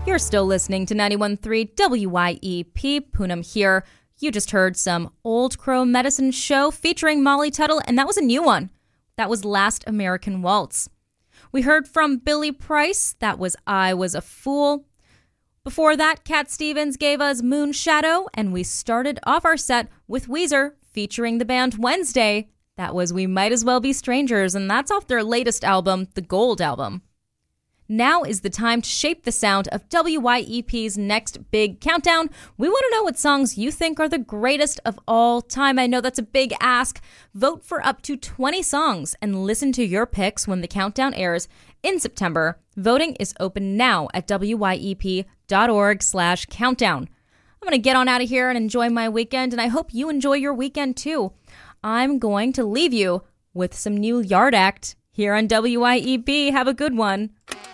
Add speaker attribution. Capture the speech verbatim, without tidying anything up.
Speaker 1: You're still listening to ninety-one point three W Y E P, Poonam here. You just heard some Old Crow Medicine Show featuring Molly Tuttle, and that was a new one. That was Last American Waltz. We heard from Billy Price. That was I Was a Fool. Before that, Cat Stevens gave us Moon Shadow, and we started off our set with Weezer featuring the band Wednesday. That was We Might As Well Be Strangers, and that's off their latest album, the Gold Album. Now is the time to shape the sound of W Y E P's next big countdown. We want to know what songs you think are the greatest of all time. I know that's a big ask. Vote for up to twenty songs and listen to your picks when the countdown airs in September. Voting is open now at W Y E P dot org slash countdown. I'm going to get on out of here and enjoy my weekend, and I hope you enjoy your weekend too. I'm going to leave you with some new Yard Act here on W Y E P. Have a good one.